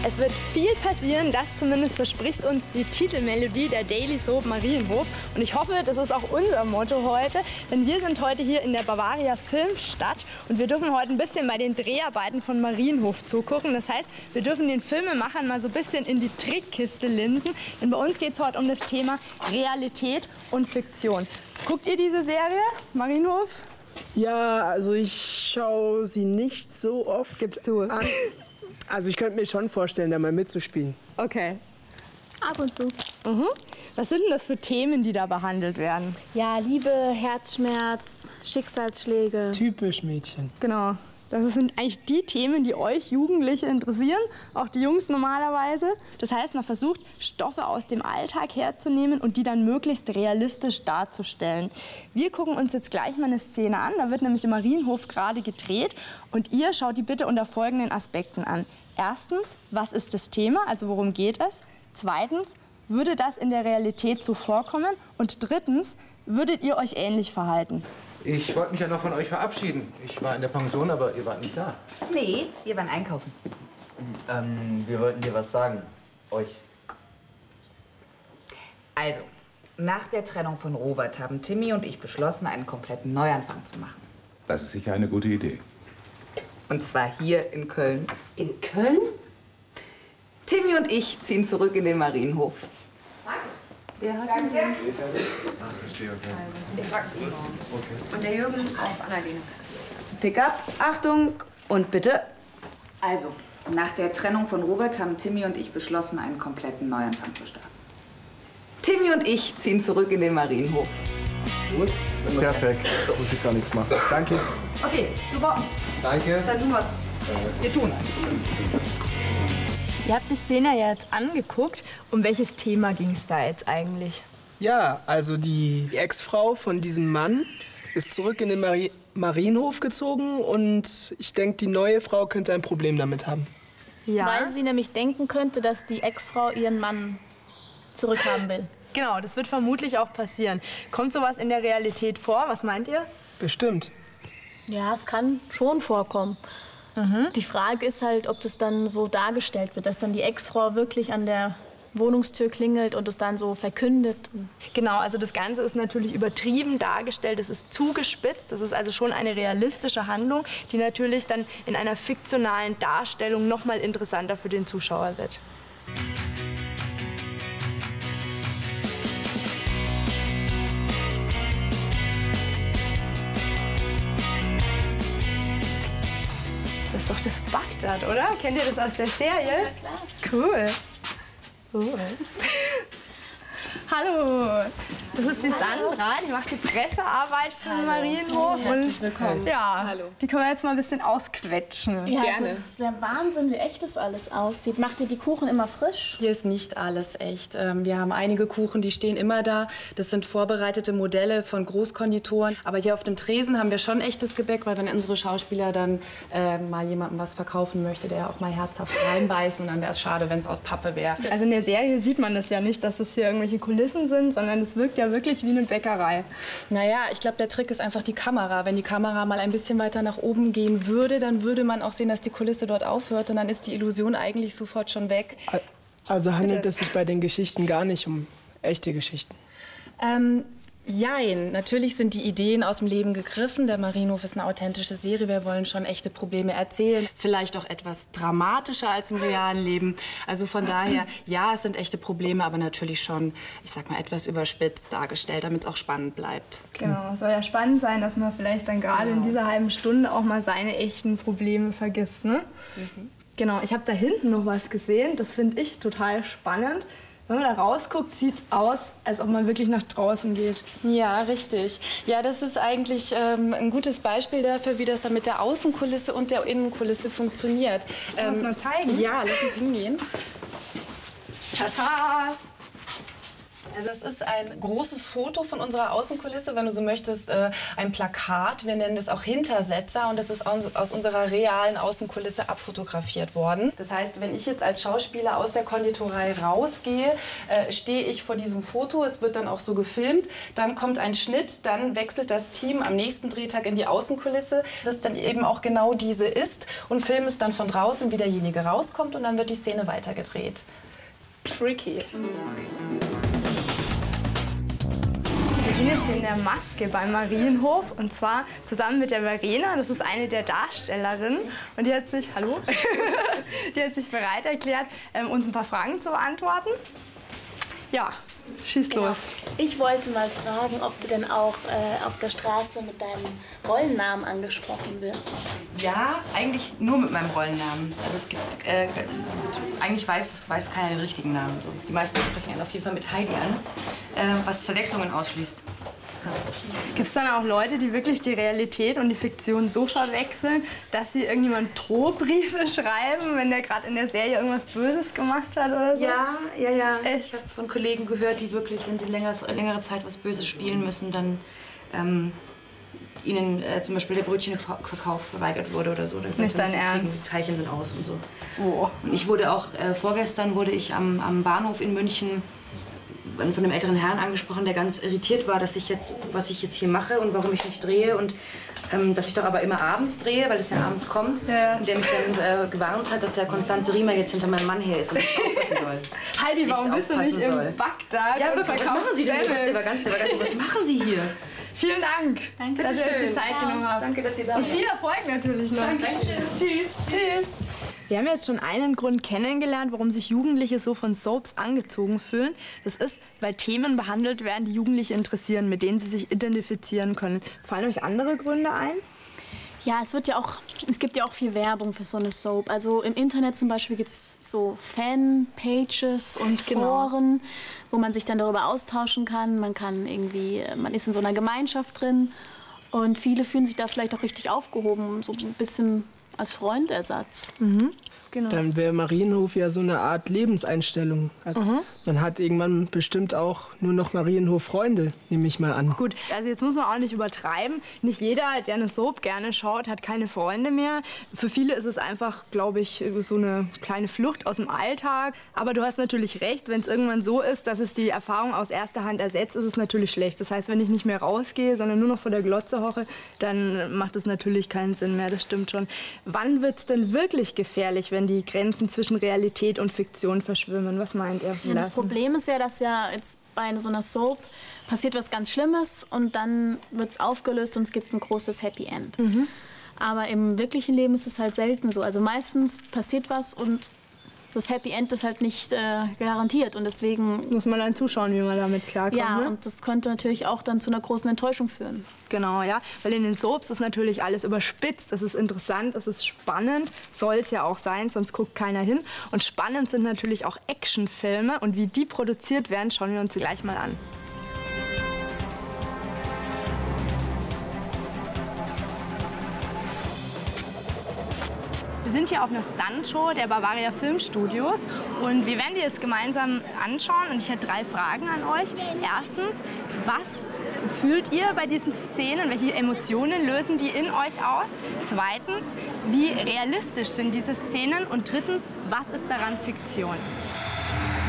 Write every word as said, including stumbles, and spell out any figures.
Es wird viel passieren, das zumindest verspricht uns die Titelmelodie der Daily Soap Marienhof. Und ich hoffe, das ist auch unser Motto heute, denn wir sind heute hier in der Bavaria Filmstadt und wir dürfen heute ein bisschen bei den Dreharbeiten von Marienhof zugucken. Das heißt, wir dürfen den Filmemachern mal so ein bisschen in die Trickkiste linsen, denn bei uns geht es heute um das Thema Realität und Fiktion. Guckt ihr diese Serie, Marienhof? Ja, also ich schaue sie nicht so oft Gibst du? an. Also ich könnte mir schon vorstellen, da mal mitzuspielen. Okay. Ab und zu. Mhm. Was sind denn das für Themen, die da behandelt werden? Ja, Liebe, Herzschmerz, Schicksalsschläge. Typisch Mädchen. Genau. Das sind eigentlich die Themen, die euch Jugendliche interessieren, auch die Jungs normalerweise. Das heißt, man versucht, Stoffe aus dem Alltag herzunehmen und die dann möglichst realistisch darzustellen. Wir gucken uns jetzt gleich mal eine Szene an, da wird nämlich im Marienhof gerade gedreht und ihr schaut die bitte unter folgenden Aspekten an. Erstens, was ist das Thema, also worum geht es? Zweitens, würde das in der Realität so vorkommen? Und drittens, würdet ihr euch ähnlich verhalten? Ich wollte mich ja noch von euch verabschieden. Ich war in der Pension, aber ihr wart nicht da. Nee, wir waren einkaufen. Ähm, wir wollten dir was sagen. Euch. Also, nach der Trennung von Robert haben Timmy und ich beschlossen, einen kompletten Neuanfang zu machen. Das ist sicher eine gute Idee. Und zwar hier in Köln. In Köln? Timmy und ich ziehen zurück in den Marienhof. Der hat Danke. Ah, verstehe, okay. Der fragt ihn. Okay. Und der Jürgen auf Annalena. Pickup, Achtung und bitte. Also, nach der Trennung von Robert haben Timmy und ich beschlossen, einen kompletten Neuanfang zu starten. Timmy und ich ziehen zurück in den Marienhof. Gut? Perfekt. So. Muss ich gar nichts machen. Danke. Okay, super. Danke. Dann tun wir's. Wir tun's. Ihr habt die Szene ja jetzt angeguckt. Um welches Thema ging es da jetzt eigentlich? Ja, also die Ex-Frau von diesem Mann ist zurück in den Mari Marienhof gezogen und ich denke, die neue Frau könnte ein Problem damit haben. Ja. Weil sie nämlich denken könnte, dass die Ex-Frau ihren Mann zurückhaben will. Genau, das wird vermutlich auch passieren. Kommt sowas in der Realität vor? Was meint ihr? Bestimmt. Ja, es kann schon vorkommen. Mhm. Die Frage ist halt, ob das dann so dargestellt wird, dass dann die Ex-Frau wirklich an der Wohnungstür klingelt und es dann so verkündet. Genau, also das Ganze ist natürlich übertrieben dargestellt, es ist zugespitzt, das ist also schon eine realistische Handlung, die natürlich dann in einer fiktionalen Darstellung noch mal interessanter für den Zuschauer wird. Das ist doch das Bagdad, oder? Kennt ihr das aus der Serie? Ja, klar. Cool. Cool. Hallo, das ist die Sandra, die macht die Pressearbeit für den Marienhof. Herzlich willkommen. Ja, Hallo. die können wir jetzt mal ein bisschen ausquetschen. Ja, Gerne. also das ist der Wahnsinn, wie echt das alles aussieht. Macht ihr die Kuchen immer frisch? Hier ist nicht alles echt. Ähm, Wir haben einige Kuchen, die stehen immer da. Das sind vorbereitete Modelle von Großkonditoren. Aber hier auf dem Tresen haben wir schon echtes Gebäck, weil wenn unsere Schauspieler dann äh, mal jemandem was verkaufen möchte, der auch mal herzhaft reinbeißen, und dann wäre es schade, wenn es aus Pappe wäre. Also in der Serie sieht man das ja nicht, dass das hier irgendwelche Kulissen sind, sondern es wirkt ja wirklich wie eine Bäckerei. Naja, ich glaube, der Trick ist einfach die Kamera. Wenn die Kamera mal ein bisschen weiter nach oben gehen würde, dann würde man auch sehen, dass die Kulisse dort aufhört und dann ist die Illusion eigentlich sofort schon weg. Also handelt es sich bei den Geschichten gar nicht um echte Geschichten? Ähm, jein. Natürlich sind die Ideen aus dem Leben gegriffen. Der Marienhof ist eine authentische Serie. Wir wollen schon echte Probleme erzählen. Vielleicht auch etwas dramatischer als im realen Leben. Also von daher, ja, es sind echte Probleme, aber natürlich schon, ich sag mal, etwas überspitzt dargestellt, damit es auch spannend bleibt. Genau, es soll ja spannend sein, dass man vielleicht dann gerade in dieser halben Stunde auch mal seine echten Probleme vergisst, ne? Mhm. Genau, ich habe da hinten noch was gesehen, das finde ich total spannend. Wenn man da rausguckt, sieht es aus, als ob man wirklich nach draußen geht. Ja, richtig. Ja, das ist eigentlich ähm, ein gutes Beispiel dafür, wie das dann mit der Außenkulisse und der Innenkulisse funktioniert. Sollen wir uns mal zeigen? Ja, lass uns hingehen. Tata! Also es ist ein großes Foto von unserer Außenkulisse, wenn du so möchtest, äh, ein Plakat. Wir nennen das auch Hintersetzer und das ist aus, aus unserer realen Außenkulisse abfotografiert worden. Das heißt, wenn ich jetzt als Schauspieler aus der Konditorei rausgehe, äh, stehe ich vor diesem Foto. Es wird dann auch so gefilmt. Dann kommt ein Schnitt, dann wechselt das Team am nächsten Drehtag in die Außenkulisse, das dann eben auch genau diese ist und filmt es dann von draußen, wie derjenige rauskommt und dann wird die Szene weitergedreht. Tricky. Wir sind jetzt hier in der Maske beim Marienhof und zwar zusammen mit der Verena, das ist eine der Darstellerinnen und die hat sich, hallo, die hat sich bereit erklärt, uns ein paar Fragen zu beantworten. Ja, schieß Genau. los. Ich wollte mal fragen, ob du denn auch äh, auf der Straße mit deinem Rollennamen angesprochen wirst. Ja, eigentlich nur mit meinem Rollennamen. Also es gibt, äh, eigentlich weiß, das weiß keiner den richtigen Namen. So. Die meisten sprechen einen auf jeden Fall mit Heidi an, äh, was Verwechslungen ausschließt. Gibt es dann auch Leute, die wirklich die Realität und die Fiktion so verwechseln, dass sie irgendjemand Drohbriefe schreiben, wenn der gerade in der Serie irgendwas Böses gemacht hat oder so? Ja, ja, ja. Echt? Ich habe von Kollegen gehört, die wirklich, wenn sie länger, längere Zeit was Böses spielen müssen, dann ähm, ihnen äh, zum Beispiel der Brötchenverkauf verweigert wurde oder so. Das Nicht dein Ernst? Die Teilchen sind aus und so. Oh. Und ich wurde auch, äh, vorgestern wurde ich am, am Bahnhof in München von einem älteren Herrn angesprochen, der ganz irritiert war, dass ich jetzt, was ich jetzt hier mache und warum ich nicht drehe und ähm, dass ich doch aber immer abends drehe, weil es ja abends kommt. Ja. Und der mich dann äh, gewarnt hat, dass ja Konstanze Riemer jetzt hinter meinem Mann her ist und ich aufpassen soll. Heidi, warum bist du nicht soll. im Bagdad? Ja, und wirklich, was machen Sie denn? Der war ganz, der war ganz, was machen Sie hier? Vielen Dank, Danke dass ihr euch die schön. Zeit genommen habt. Danke, dass ihr da Und wart. viel Erfolg natürlich noch. Dankeschön. Tschüss. Tschüss. Wir haben jetzt schon einen Grund kennengelernt, warum sich Jugendliche so von Soaps angezogen fühlen. Das ist, weil Themen behandelt werden, die Jugendliche interessieren, mit denen sie sich identifizieren können. Fallen euch andere Gründe ein? Ja, es wird ja auch, es gibt ja auch viel Werbung für so eine Soap. Also im Internet zum Beispiel gibt es so Fanpages und Genau. Foren, wo man sich dann darüber austauschen kann. Man kann irgendwie, man ist in so einer Gemeinschaft drin und viele fühlen sich da vielleicht auch richtig aufgehoben, so ein bisschen als Freundersatz. Genau. Dann wäre Marienhof ja so eine Art Lebenseinstellung. Also man hat irgendwann bestimmt auch nur noch Marienhof-Freunde, nehme ich mal an. Gut, also jetzt muss man auch nicht übertreiben. Nicht jeder, der eine Soap gerne schaut, hat keine Freunde mehr. Für viele ist es einfach, glaube ich, so eine kleine Flucht aus dem Alltag. Aber du hast natürlich recht, wenn es irgendwann so ist, dass es die Erfahrung aus erster Hand ersetzt, ist es natürlich schlecht. Das heißt, wenn ich nicht mehr rausgehe, sondern nur noch vor der Glotze hocke, dann macht es natürlich keinen Sinn mehr, das stimmt schon. Wann wird es denn wirklich gefährlich, wenn die Grenzen zwischen Realität und Fiktion verschwimmen? Was meint ihr? Ja, das Problem ist ja, dass ja jetzt bei so einer Soap passiert was ganz Schlimmes und dann wird es aufgelöst und es gibt ein großes Happy End. Aber im wirklichen Leben ist es halt selten so. Also meistens passiert was und das Happy End ist halt nicht äh, garantiert und deswegen Muss man dann zuschauen, wie man damit klarkommt. ja, ne? und das könnte natürlich auch dann zu einer großen Enttäuschung führen. Genau, ja. Weil in den Soaps ist natürlich alles überspitzt. Es ist interessant, es ist spannend. Soll es ja auch sein, sonst guckt keiner hin. Und spannend sind natürlich auch Actionfilme. Und wie die produziert werden, schauen wir uns sie gleich mal an. Wir sind hier auf einer Stuntshow der Bavaria Filmstudios und wir werden die jetzt gemeinsam anschauen und ich hätte drei Fragen an euch. Erstens, was fühlt ihr bei diesen Szenen? Welche Emotionen lösen die in euch aus? Zweitens, wie realistisch sind diese Szenen? Und drittens, was ist daran Fiktion?